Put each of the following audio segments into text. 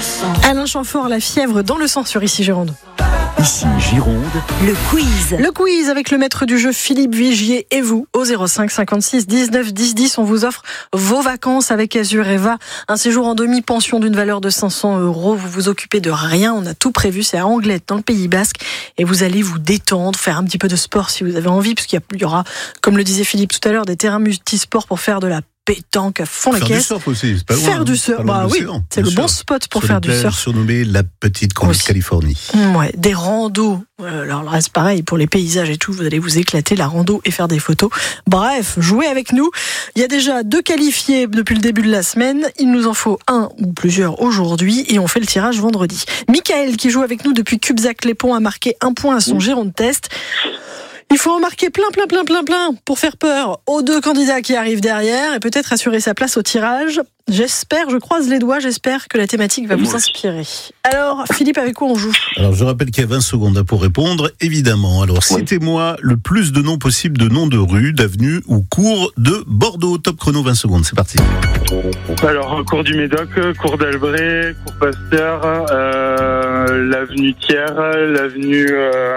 Alain Chamfort, la fièvre dans le sang sur Ici Gironde. Ici Gironde, Le quiz avec le maître du jeu Philippe Vigier et vous au 05 56 19 10 10. On vous offre vos vacances avec Azureva. Un séjour en demi-pension d'une valeur de 500 €. Vous vous occupez de rien. On a tout prévu. C'est à Anglette dans le Pays Basque. Et vous allez vous détendre, faire un petit peu de sport si vous avez envie. Parce qu'il y aura, comme le disait Philippe tout à l'heure, des terrains multisports pour faire de la pétanque à fond la caisse. Faire du surf aussi, c'est pas loin. Faire du surf, bah oui, c'est le bon spot pour faire du surf. Surnommé la petite Californie. Ouais, des randos. Alors là, c'est pareil pour les paysages et tout. Vous allez vous éclater la rando et faire des photos. Bref, jouez avec nous. Il y a déjà 2 qualifiés depuis le début de la semaine. Il nous en faut un ou plusieurs aujourd'hui et on fait le tirage vendredi. Michael, qui joue avec nous depuis Cubzac-les-Ponts, a marqué 1 point à son Gironde Test. Il faut en marquer plein pour faire peur aux 2 candidats qui arrivent derrière et peut-être assurer sa place au tirage. Je croise les doigts, j'espère que la thématique va vous inspirer. Alors, Philippe, avec quoi on joue ? Alors, je rappelle qu'il y a 20 secondes pour répondre, évidemment. Alors, citez-moi le plus de noms possibles de noms de rues, d'avenues ou cours de Bordeaux. Top chrono, 20 secondes, c'est parti. Alors, cours du Médoc, cours d'Albret, cours Pasteur, l'avenue Thiers, l'avenue...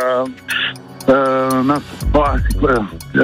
mince, c'est quoi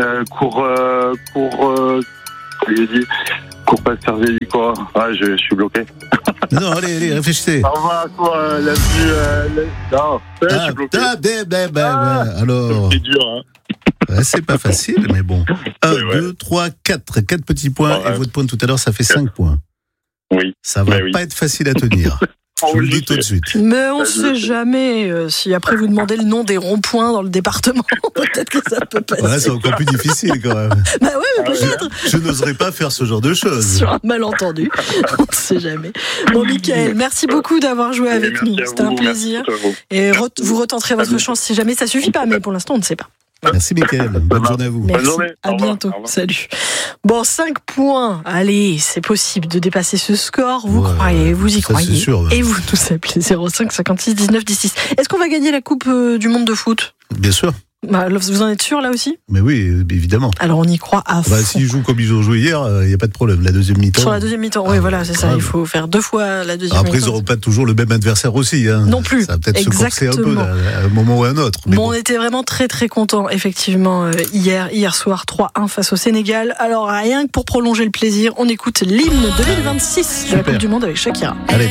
j'ai dit cours Pasteur, j'ai dit quoi? Je suis bloqué. Non, allez, réfléchissez. Au revoir, quoi, l'avenue, non, je suis bloqué. Alors, c'est dur, hein. C'est pas facile, mais bon. 1, 2, 3, 4 petits points, et votre point de tout à l'heure, ça fait 5 points. Oui. Ça va pas être facile à tenir. Je vous le dis tout de suite. Mais on ne sait jamais si après vous demandez le nom des ronds-points dans le département, peut-être que ça peut passer. Ouais, c'est encore plus difficile quand même. Bah ouais, mais peut-être. Je n'oserais pas faire ce genre de choses. Sur un malentendu, on ne sait jamais. Bon, Mickaël, merci beaucoup d'avoir joué avec nous. C'était un plaisir. Et vous retenterez votre chance si jamais ça suffit pas, mais pour l'instant, on ne sait pas. Merci Mickaël, bonne journée à vous. Merci. Bonne journée. À bientôt. Salut. Bon, 5 points. Allez, c'est possible de dépasser ce score. Vous croyez, vous y croyez. C'est sûr, et vous nous appelez 05 56 19 10 6. Est-ce qu'on va gagner la Coupe du Monde de foot ? Bien sûr. Bah, vous en êtes sûr là aussi ? Mais oui, évidemment. Alors on y croit à fond. S'ils jouent comme ils ont joué hier, il n'y a pas de problème. La deuxième mi-temps. Sur la deuxième mi-temps, oui, voilà, c'est ça. Il faut faire 2 fois la deuxième mi-temps. Après, ils n'auront pas toujours le même adversaire aussi. Hein. Non plus. Ça va peut-être se corser un peu à un moment ou à un autre. Mais on était vraiment très très contents, effectivement, hier soir, 3-1 face au Sénégal. Alors rien que pour prolonger le plaisir, on écoute l'hymne 2026 de la Coupe du Monde avec Shakira. Allez.